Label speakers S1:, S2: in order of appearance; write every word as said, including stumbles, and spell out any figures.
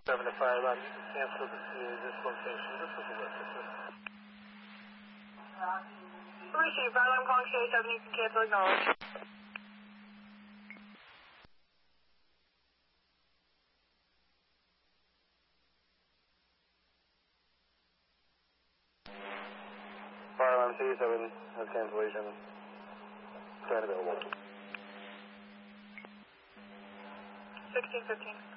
S1: seven to five, I'm canceled to see this location. This is the witness.
S2: Receive, Bravo, I'm calling K seven, you can cancel, acknowledge.
S1: Fire alarm C seven has cancellation. Stand available.
S2: sixteen fifteen.